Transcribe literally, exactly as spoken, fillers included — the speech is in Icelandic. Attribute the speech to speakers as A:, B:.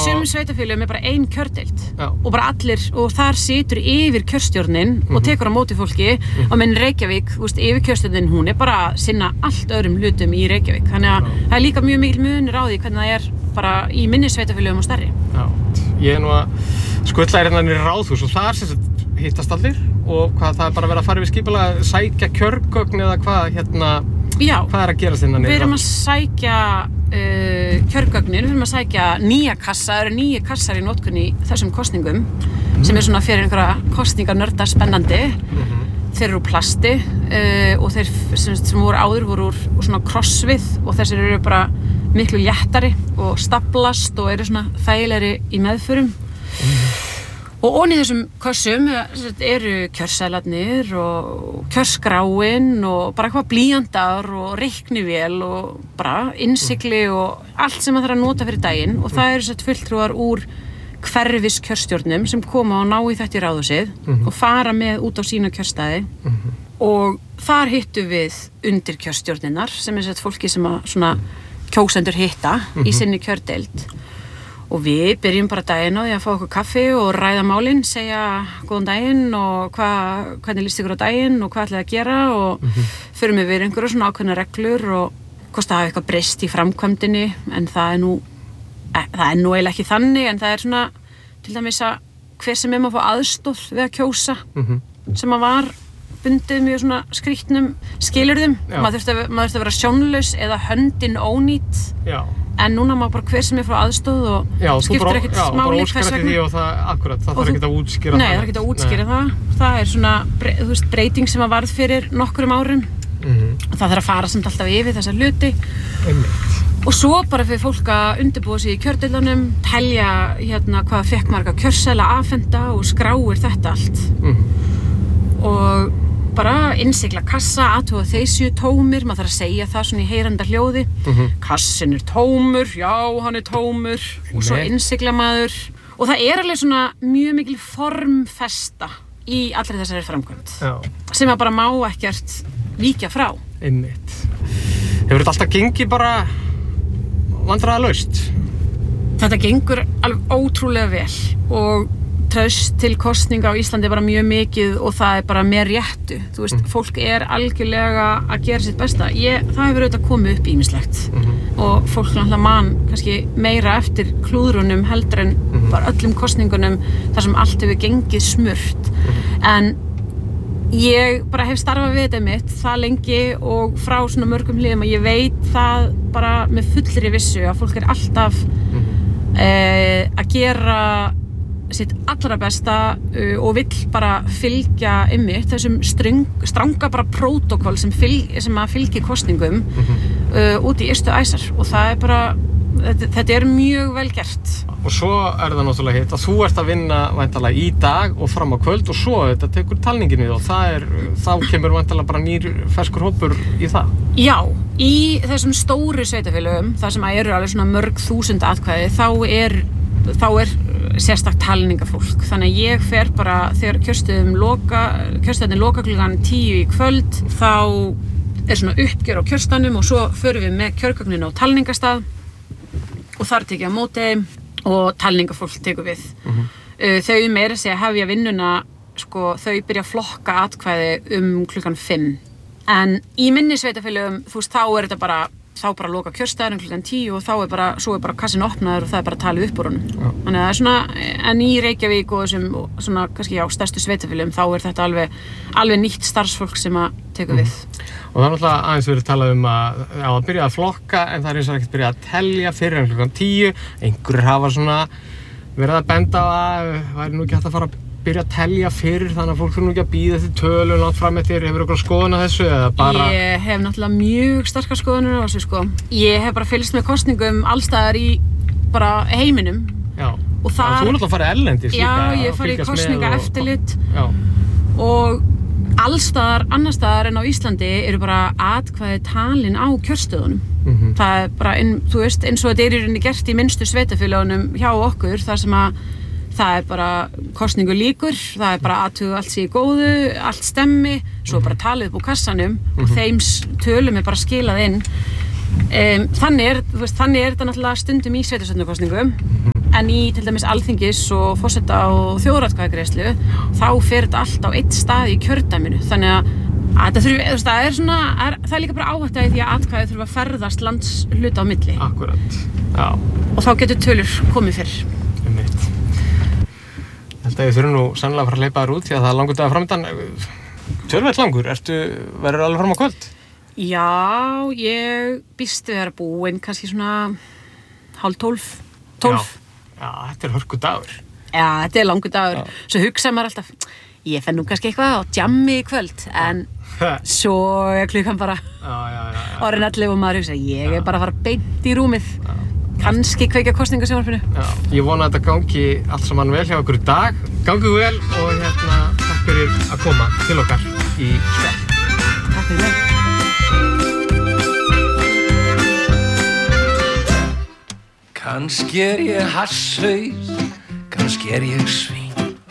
A: sumum sveitarfélögum er bara ein kjördeild og bara allir, og þar situr yfir kjörstjórnin mm-hmm. og tekur á móti fólki mm-hmm. og menn Reykjavík, þú veist, yfir kjörstjórnin hún er bara að sinna allt öðrum hlutum í Reykjavík, þannig að það er líka mjög mikil munur á því hvernig það er bara í minni sveitarfélögum og stærri.
B: Já, ég er nú að skutla hérna niður í Ráðhús og þar sem sagt hittast allir og hvað það er bara að vera að fara við skipulega sækja kjörgögn eða hvað hérna
A: Já,
B: hvað er að gerast hérna niður?
A: Við erum að sækja uh, kjörgögnin, við erum að sækja nýja kassa, það eru nýja kassar í notkun í þessum kosningum mm. sem er svona fyrir einhverja kosninganörda spennandi. Mm-hmm. Þeir eru úr plasti uh, og þeir sem, sem voru áður voru úr, úr svona krossvið og þessir eru bara miklu léttari og staplast og eru svona þægilegri í meðförum. Mm. Og ofan í þessum kössum eru kjörseðlarnir og kjörskráin og bara eitthvað blýantar og reiknivél og bara innsigli og allt sem maður þarf að nota fyrir daginn og það eru sett fulltrúar úr hverfis kjörstjórnum sem koma og ná í þetta í Ráðhúsið mm-hmm. og fara með út á sína kjörstaði mm-hmm. og þar hittum við undir kjörstjórninnar sem er sett fólki sem að svona kjósendur hitta mm-hmm. í sinni kjördeild. Og við byrjum bara daginn á því að fá okkur kaffi og ræða málin, segja góðan daginn og hva, hvernig líst ykkur á daginn og hvað ætlið að gera og mm-hmm. förum við við einhverju svona ákveðna reglur og hvort það hafi eitthvað breyst í framkvæmdinni en það er nú, e, það er nú eiginlega ekki þannig en það er svona til dæmis að hver sem er maður fá aðstoð við að kjósa mm-hmm. sem að var bundið mjög svona skrýtnum skilyrðum, maður þurfti að, maður þurfti að vera sjónlaus eða höndin ónýt. Já. En núna má bara hver sem er frá aðstóð og
B: já,
A: skiptir ekkert
B: já,
A: máli hvers vegna.
B: Því og það, akkurat, það þarf ekkert að útskýra
A: nei, það. Nei, það er ekkert að útskýra nei. það. Það er svona, þú veist, breyting sem að varð fyrir nokkrum árum. Mm-hmm. Það þarf að fara samt alltaf yfir þessa hluti. Einmitt. Og svo bara fyrir fólk að undirbúa sig í kjördeilunum, telja hérna hvað fekk marga kjörseðla afhenta og skráir þetta allt. Mm-hmm. Og bara innsigla kassa, athuga þeir séu tómir, maður þarf að segja það svona í heyranda hljóði. Mm-hmm. Kassin er tómur, já, hann er tómur og svo innsigla maður. Og það er alveg svona mjög mikil formfesta í allri þessari framkvæmd. Já. Sem að bara má ekkert víkja frá.
B: Einmitt. Hefur þetta alltaf gengið bara vandræðalaust?
A: Þetta gengur alveg ótrúlega vel og traust til kosninga á Íslandi er bara mjög mikið og það er bara með réttu. Þú veist, mm. fólk er algjörlega að gera sitt besta. Ég, það hefur auðvitað komið upp ýmislegt mm-hmm. og fólk náttúrulega man kannski meira eftir klúðrunum heldur en mm-hmm. bara öllum kosningunum þar sem allt hefur gengið smurt. Mm-hmm. En ég bara hef starfað við þetta mitt það lengi og frá svona mörgum hliðum að ég veit það bara með fullri vissu að fólk er alltaf mm-hmm. eh, að gera sitt allra besta uh, og vill bara fylgja einmitt þessum ströng, stranga bara prótókoll sem, fylg, sem að fylgi kosningum mm-hmm. uh, út í ystu æsar og það er bara, þetta, þetta er mjög vel gert.
B: Og svo er það náttúrulega hitt að þú ert að vinna væntanlega í dag og fram á kvöld og svo þetta tekur talningin við og það er, þá kemur væntanlega bara nýr ferskur hópur í það.
A: Já, í þessum stóru sveitarfélögum, þar sem eru alveg svona mörg þúsund atkvæði, þá er, þá er sérstakt talningafólk. Þannig að ég fer bara þegar kjörstöðum loka, kjörstöðin loka klukkan tíu í kvöld, þá er svona uppgjör á kjörstaðnum og svo förum við með kjörgögnin á talningastað og þar tekið á móti og talningafólk tekur við. Mm-hmm. Þau meira segja hefja vinnuna, sko, þau byrja að flokka atkvæði um klukkan fimm. En í minni sveitarfélögum, þú veist, þá er þetta bara þá bara loka kjörstaðurinn klukkan tíu og þá er bara, svo er bara kassin opnaður og það er bara talið upp úr honum. Já. Þannig að það er svona, en í Reykjavík og þessum, svona, kannski já, stærstu sveitarfélögum, þá er þetta alveg, alveg nýtt starfsfólk sem að tekur við.
B: Mm. Og það er náttúrulega aðeins verið talað um að, já, að byrja að flokka, en það er eins og ekkert byrja að telja fyrir en klukkan tíu. Einhverjir hafa svona verið að benda á að væri nú ekki hægt að fara að byrja að telja fyrir þannig að fólk þurfa nú ekki að bíða eftir tölum langt fram eftir. Hefur ykkur skoðun á þessu eða bara?
A: Ég hef náttúrulega mjög sterkar skoðunir á þessu sko. Ég hef bara fylgst með kosningum allstaðar í bara heiminum.
B: Já.
A: Og það
B: þú er náttúrulega að fara erlendis líka.
A: Já, ég fari í kosningaeftirlit og, og allstaðar annarstaðar en á Íslandi eru bara atkvæði talin á kjörstöðunum. Mm-hmm. Það er bara, inn, þú veist, eins og þetta er í rauninni gert í minnstu sveitarfélögunum hjá okkur þar sem að það er bara kosningu líkur, það er bara athuga allt sé í góðu, allt stemmi, svo bara talið upp úr kassanum mm-hmm. og þeim tölum er bara skilað inn. Um, þannig, er, þú veist, þannig er þetta náttúrulega stundum í sveitarstjórnarkosningum, mm-hmm. en í til dæmis Alþingis og forseta og þjóðaratkvæðagreiðslu þá fer þetta allt á einn stað í kjördæminu þannig að Þetta þurfi, þú veist, það er svona, er, það er líka bara áhætta í því að atkvæði þurfa að ferðast landshluta á milli.
B: Akkurat, já.
A: Og þá getur tölur komið fyrr.
B: Um mitt. Ég held að ég þurfi nú sannlega að fara að hleypa þér út því að það er langur dag framöndan. Tölvöld langur, ertu, verður alveg fram á kvöld?
A: Já, ég býst við að vera búin kannski svona hálf tólf, tólf.
B: Já, já, þetta er hörku dagur.
A: Já, þetta er langur dagur.
B: Já.
A: Svo hugsa maður alltaf, ég fenn nú kannski eitthvað á djammi í kvöld, en svo er klukkan bara orðin ellefu og maður hugsa, ég er bara að fara beint í rúmið. Já. Kannski kveikja kosningasjónvarpinu. Já, ég vona að þetta gangi allt saman vel hjá okkur í dag. Gangi vel og hérna, takk fyrir að koma til okkar í Spjall. Takk fyrir mig.
C: Kannski er ég hasshaus, kannski er ég svín.